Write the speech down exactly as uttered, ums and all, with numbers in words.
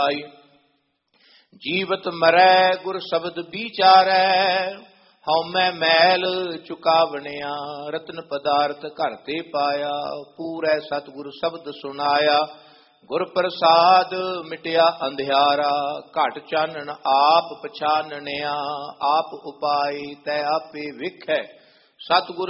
ਜੀਵਤ ਮਰੈ ਗੁਰ ਸ਼ਬਦ ਵਿਚਾਰੈ, ਹਉਮੈ ਮੈਲ ਚੁਕਾਵਣਿਆ, ਰਤਨ ਪਦਾਰਥ ਘਰ ਤੇ ਪਾਇਆ, ਪੂਰੈ ਸਤਿਗੁਰ ਸ਼ਬਦ ਸੁਨਾਇਆ, ਗੁਰ ਪ੍ਰਸਾਦ ਮਿਟਿਆ ਅੰਧਿਆਰਾ, ਘਟ ਚਾਨਣ ਆਪ ਪਛਾਨਣਿਆ, ਆਪ ਉਪਾਈ ਤੈ ਆਪੇ ਵਿਖੈ, ਸਤਿਗੁਰ